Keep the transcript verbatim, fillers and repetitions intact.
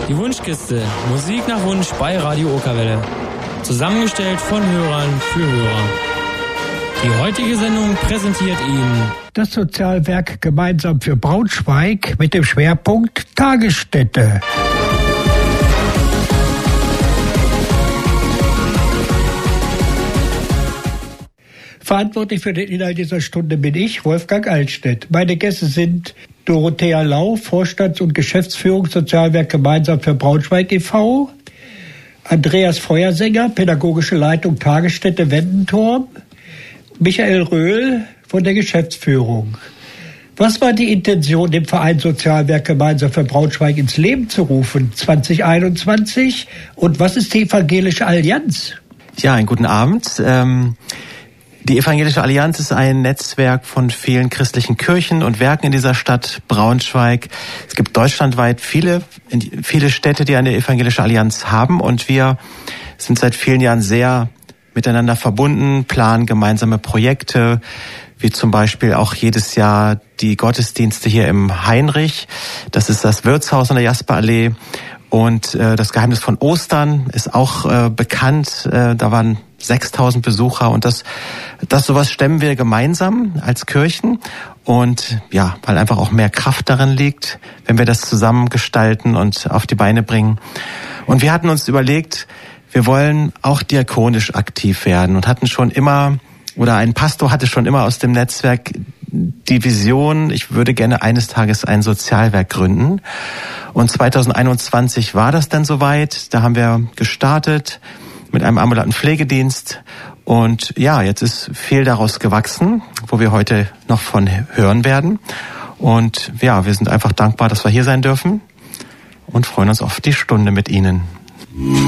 Die Wunschkiste. Musik nach Wunsch bei Radio Okerwelle. Zusammengestellt von Hörern für Hörer. Die heutige Sendung präsentiert Ihnen das Sozialwerk Gemeinsam für Braunschweig mit dem Schwerpunkt Tagesstätte. Verantwortlich für den Inhalt dieser Stunde bin ich, Wolfgang Altstedt. Meine Gäste sind Dorothea Lau, Vorstands- und Geschäftsführung Sozialwerk Gemeinsam für Braunschweig e V, Andreas Feuersänger, Pädagogische Leitung Tagesstätte Wendenturm, Michael Röhl von der Geschäftsführung. Was war die Intention, dem Verein Sozialwerk Gemeinsam für Braunschweig ins Leben zu rufen, zwanzig einundzwanzig? Und was ist die Evangelische Allianz? Ja, einen guten Abend. Ähm Die Evangelische Allianz ist ein Netzwerk von vielen christlichen Kirchen und Werken in dieser Stadt Braunschweig. Es gibt deutschlandweit viele, viele Städte, die eine Evangelische Allianz haben, und wir sind seit vielen Jahren sehr miteinander verbunden, planen gemeinsame Projekte, wie zum Beispiel auch jedes Jahr die Gottesdienste hier im Heinrich. Das ist das Wirtshaus an der Jasperallee. Und äh, das Geheimnis von Ostern ist auch äh, bekannt. Äh, da waren sechstausend Besucher, und das, das sowas stemmen wir gemeinsam als Kirchen. Und ja, weil einfach auch mehr Kraft darin liegt, wenn wir das zusammen gestalten und auf die Beine bringen. Und wir hatten uns überlegt, wir wollen auch diakonisch aktiv werden und hatten schon immer, oder ein Pastor hatte schon immer aus dem Netzwerk die Vision, ich würde gerne eines Tages ein Sozialwerk gründen. Und zwanzig einundzwanzig war das dann soweit. Da haben wir gestartet mit einem ambulanten Pflegedienst. Und ja, jetzt ist viel daraus gewachsen, wo wir heute noch von hören werden. Und ja, wir sind einfach dankbar, dass wir hier sein dürfen und freuen uns auf die Stunde mit Ihnen.